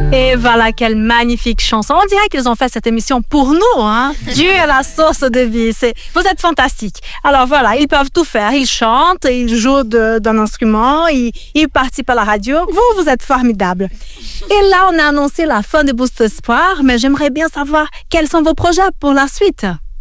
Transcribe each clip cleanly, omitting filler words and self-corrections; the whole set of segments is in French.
Et voilà, quelle magnifique chanson. On dirait qu'ils ont fait cette émission pour nous, hein. Dieu est la source de vie. Vous êtes fantastiques. Alors voilà, ils peuvent tout faire. Ils chantent, ils jouent d'un instrument, ils participent à la radio. Vous êtes formidables. Et là, on a annoncé la fin de Boost Espoir, mais j'aimerais bien savoir quels sont vos projets pour la suite.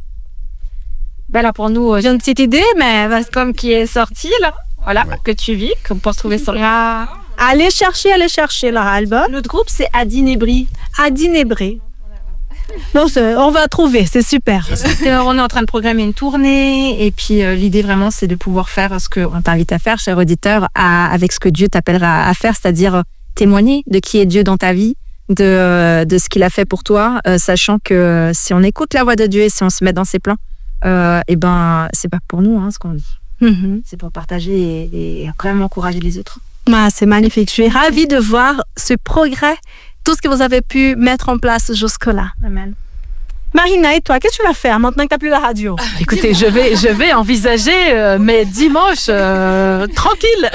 Ben là, pour nous, j'ai une petite idée, mais... Comme qui est sorti, là. Voilà, que tu vis, qu'on peut retrouver sur là. Allez chercher leur album. Notre groupe, c'est Adinébri. Adinébri. Bon, on va trouver, c'est super. On est en train de programmer une tournée et puis l'idée vraiment, c'est de pouvoir faire ce qu'on t'invite à faire, cher auditeur, avec ce que Dieu t'appellera à faire, c'est-à-dire témoigner de qui est Dieu dans ta vie, de ce qu'il a fait pour toi, sachant que si on écoute la voix de Dieu et si on se met dans ses plans, c'est pas pour nous, ce qu'on dit. C'est pour partager et vraiment encourager les autres. C'est magnifique. Je suis ravie de voir ce progrès, tout ce que vous avez pu mettre en place jusque-là. Amen. Marina, et toi, qu'est-ce que tu vas faire maintenant que tu n'as plus la radio? Écoutez, je vais envisager mes dimanches tranquilles.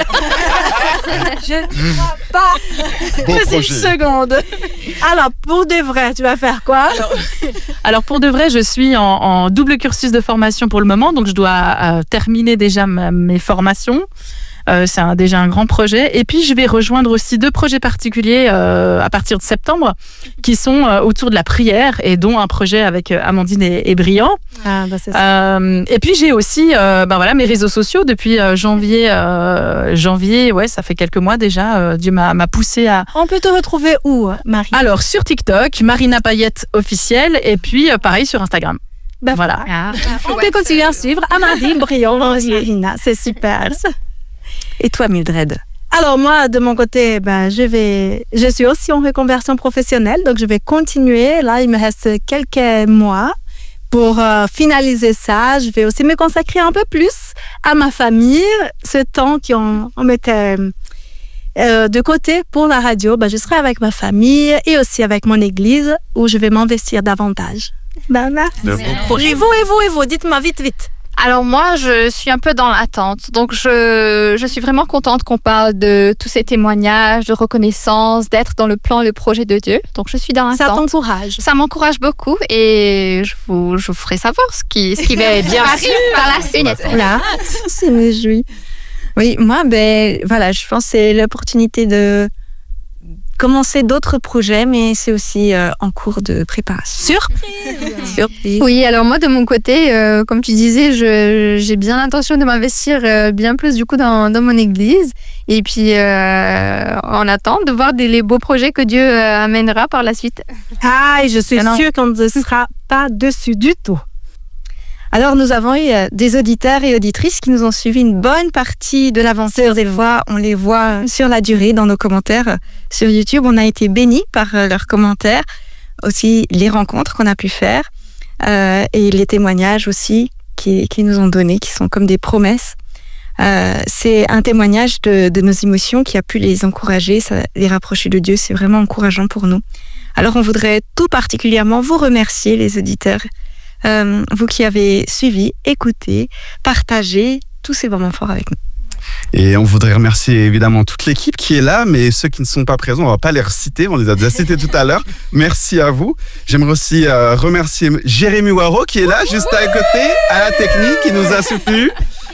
Je ne crois pas. Juste une seconde. Alors, pour de vrai, tu vas faire quoi? Alors, pour de vrai, je suis en double cursus de formation pour le moment, donc je dois terminer déjà mes formations. C'est déjà un grand projet. Et puis, je vais rejoindre aussi 2 projets particuliers à partir de septembre qui sont autour de la prière et dont un projet avec Amandine et Briand. C'est ça. Et puis, j'ai aussi mes réseaux sociaux depuis janvier. Ouais, ça fait quelques mois déjà. Dieu m'a poussé à... On peut te retrouver où, Marie? Alors, sur TikTok, Marina Payette officielle. Et puis, pareil, sur Instagram. Voilà. On peut continuer à suivre Amandine, Briand, Marina. C'est super. Et toi, Mildred? Alors moi, de mon côté, je suis aussi en reconversion professionnelle, donc je vais continuer. Là, il me reste quelques mois pour finaliser ça. Je vais aussi me consacrer un peu plus à ma famille. Ce temps qu'on mettait de côté pour la radio, je serai avec ma famille et aussi avec mon église où je vais m'investir davantage. Et vous, dites-moi vite. Alors moi, je suis un peu dans l'attente. Donc je suis vraiment contente qu'on parle de tous ces témoignages, de reconnaissance, d'être dans le plan et le projet de Dieu. Donc je suis dans l'attente. Ça t'encourage? Ça m'encourage beaucoup et je vous ferai savoir ce qui va bien par la suite. Là, c'est me réjouit. Oui, moi, je pense que c'est l'opportunité de commencer d'autres projets, mais c'est aussi en cours de préparation. Surprise. Oui, alors moi de mon côté, comme tu disais, j'ai bien l'intention de m'investir bien plus du coup dans mon église et puis on attend de voir les beaux projets que Dieu amènera par la suite. Et je suis sûre qu'on ne sera pas dessus du tout. Alors, nous avons eu des auditeurs et auditrices qui nous ont suivi une bonne partie de l'aventure des voix. On les voit sur la durée dans nos commentaires sur YouTube. On a été bénis par leurs commentaires, aussi les rencontres qu'on a pu faire et les témoignages aussi qui nous ont donnés, qui sont comme des promesses. C'est un témoignage de nos émotions qui a pu les encourager, les rapprocher de Dieu. C'est vraiment encourageant pour nous. Alors, on voudrait tout particulièrement vous remercier, les auditeurs, vous qui avez suivi, écouté, partagé tous ces moments forts avec nous. Et on voudrait remercier évidemment toute l'équipe qui est là, mais ceux qui ne sont pas présents, on ne va pas les reciter, on les a déjà cités tout à l'heure. Merci à vous. J'aimerais aussi remercier Jérémy Waro qui est là, juste à côté, à la technique, qui nous a soutenus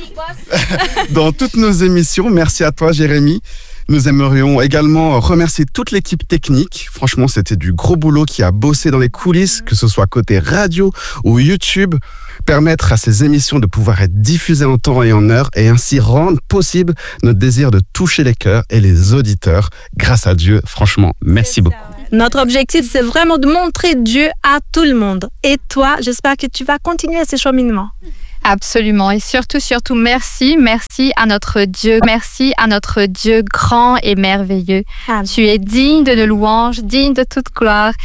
dans toutes nos émissions. Merci à toi, Jérémy. Nous aimerions également remercier toute l'équipe technique. Franchement, c'était du gros boulot qui a bossé dans les coulisses, que ce soit côté radio ou YouTube, permettre à ces émissions de pouvoir être diffusées en temps et en heure et ainsi rendre possible notre désir de toucher les cœurs et les auditeurs. Grâce à Dieu, franchement, merci beaucoup. Notre objectif, c'est vraiment de montrer Dieu à tout le monde. Et toi, j'espère que tu vas continuer ce cheminement. Absolument. Et surtout, merci à notre Dieu. Merci à notre Dieu grand et merveilleux. Amen. Tu es digne de nos louanges, digne de toute gloire.